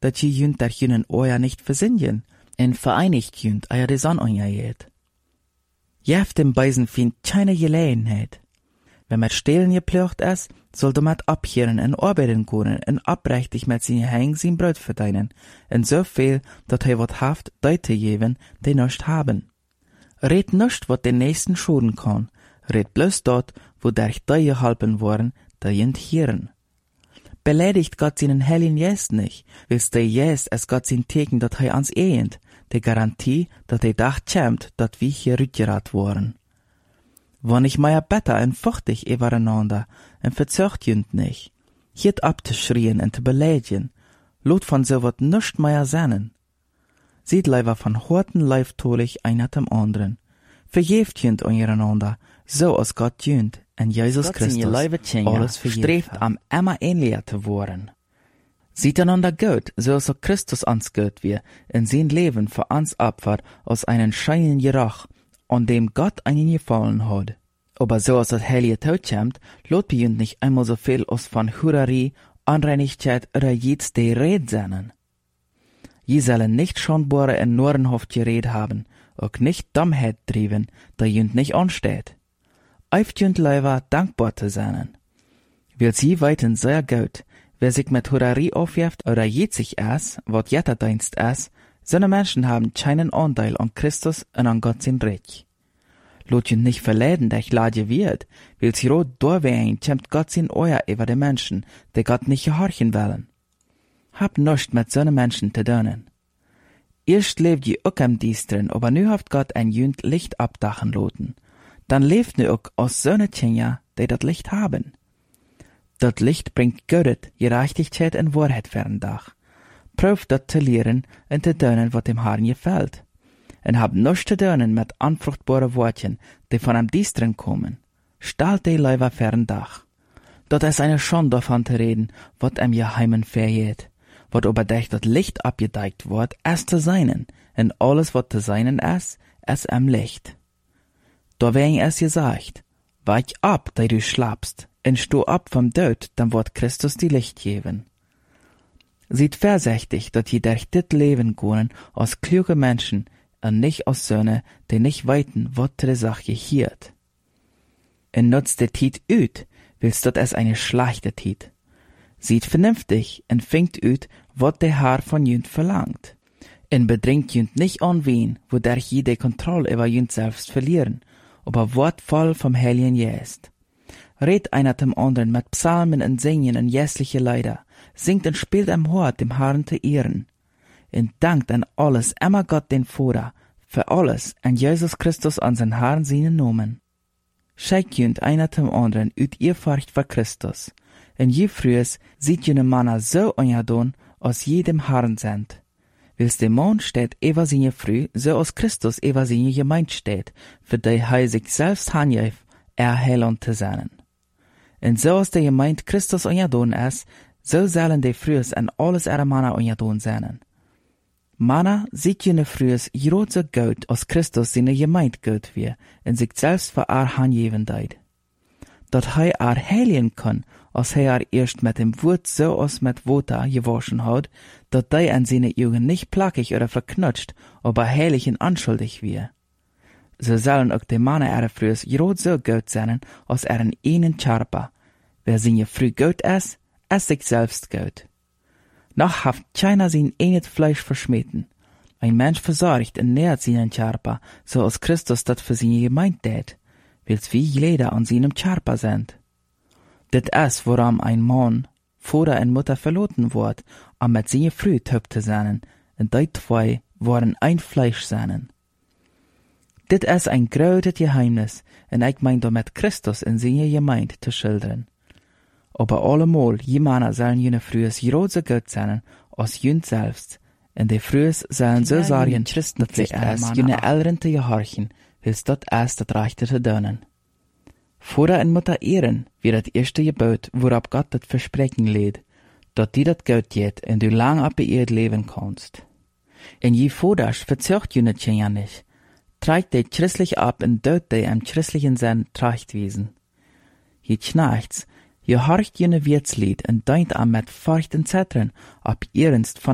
dat je junt der junen oja nicht versinjen, en vereinigt junt eier de Sonn onjajet. Jef dem Beisen find keine Gelegenheit. Wenn met stehlen geplucht is, soll du met abhören en arbeiten können en abrechtig met zijn heng zijn brood verdienen, en zoveel dat hij wat haft deute geven, die nicht haben. Red nicht, wat den nächsten schoden kann, red bloß dort, wo derch die geholpen worden, die jent hieren. Beleidigt Gott seinen Heiligen Geist nicht, willst der Geist es Gott sein Teken, dat hij ans ehend, die Garantie, dat hij dag kämmt, dat wir hier rütgerat worden. Wann ich meier better en fuchtig übereinander, en verzöcht jünd nicht, hiert abzuschrien en zu beleidigen, lot von so wat nischt meier sennen. Sieht leider von horten leiftolich einer dem anderen, verjeft jünd untereinander, so als Gott jünd, en Jesus Christus alles strebt am immer ähnlicher zu worden. Sieht einander gut, so als Christus ans gut wir, in sein Leben für uns opfert, aus einem scheinen Gerach, an dem Gott einen gefallen hat. Aber so als das heilige Tod kommt, lot bei uns nicht einmal so viel aus von Hurerie, Anreinigkeit oder jedes die Red sein. Je sollen nicht schonbare in Norrenhof gered haben, auch nicht Dummheit trieben, da jünd nicht ansteht. Eift jünd leider dankbar zu sein. Will sie weiten sehr gut, wer sich mit Hurerie aufjeft oder jet sich es, wat jetter Dienst es, seine Menschen haben keinen Anteil an Christus und an Gott sein Reich. Lot jünd nicht verleiden, der ich lade wird, will sie rot durchwehen, kämmt Gott sein Euer über die Menschen, die Gott nicht gehorchen wollen. Hab nischt mit so Menschen zu tun. Erst lebt je auch am Diestren, aber nu haft Gott ein jünd Licht abdachen loten. Dann lebt nu auch aus so Tjenja, die dat Licht haben. Dat Licht bringt Gödet, Gerechtigkeit und Wahrheit fern Dach. Prüft dat zu lehren und zu tun, wat dem Herrn gefällt. Und hab nichts zu tun mit anfruchtbaren Worten, die von am Diestren kommen. Stellt die Leiber fern Dach. Dat ist eine Schande davon zu reden, wat em geheimen vergeht. Wat aber durch dat Licht abgedeckt wird, es zu seinen, und alles, wat zu seinen ist am Licht. Da wegen es gesagt, weich ab, da du schlafst, und sto ab vom Tod, dann wird Christus die Licht geben. Seid vorsichtig, dat je durch dit Leben können, als kluge Menschen, und nicht als Söhne, die nicht weiten, wat zu der Sache hiert. Und nutzt die Tiet üt, willst dat es eine schlechte Tiet. Seid vernünftig und fingt üt, wat der Herr von jünd verlangt. Und bedringt jünd nicht an wen, wodurch je die Kontrolle über jünd selbst verlieren, aber wort voll vom Heiligen Geist. Red einer dem anderen mit Psalmen und Singen und jässliche Lieder, singt und spielt am Hort dem Herrn zu ehren. Und dankt an alles immer Gott den Vater, für alles an Jesus Christus an sein Herrn seinen Namen. Schickt jünd einer dem anderen üt ihr Furcht vor Christus. Und je frühes sieht jene Männer so anjadon, als jedem Herrn sind. Wils der Mann steht über seine Früh, so als Christus über seine Gemeinde steht, für die er sich selbst handjef, erheilen zu sein. Und so als die Gemeinde Christus anjadon ist, so sollen die Frühes an alles ihre Männer anjadon sein. Männer sieht jene Frühes jrot so gut, als Christus seine Gemeinde gut wir, und sich selbst für handjeven deit. Dat er heiligen kann, als er erst mit dem Wort so als mit Wasser gewaschen hat, dat die an seine Augen nicht plackig oder verknutscht, aber heilig und anschuldig wir. So sollen auch die Männer ihrer Frühes jrot so gut sein, als einen Charpa. Wer seine Früh gut ist sich selbst gut. Noch haft keiner sein eines Fleisch verschmähten. Ein Mensch versorgt und nährt seinen Charpa, so als Christus dat für seine Gemeinde tät, wils wie jeder an seinem Charpa sind. Dit ist, woran ein Mann, Vater und Mutter verloten wird, am mit seine Früh töpft zu sein, und die zwei waren ein Fleisch sein. Dit ist ein großes Geheimnis, und ich mein damit Christus in seine Gemeinde zu schildern. Aber allemal, je Männer sollen jene Frühes jrot so gut sein, als jünd selbst, und die Frühes sollen so sagen, christlich ist, jene Eltern zu gehorchen, wils dat erst das Rechte zu tun. Vater und Mutter ehren, wie das erste Gebot, worauf Gott das Versprechen lädt, dat die dat Gott geht und du lang ab ihr leben kannst. Und je Vater verzögt jene Kinder nicht, trägt die christlich ab und dort die im christlichen Sinn trachtwesen. Je Knechts, je horcht jene Wirtslied und deint am mit Furcht und Zittern, ab ernst von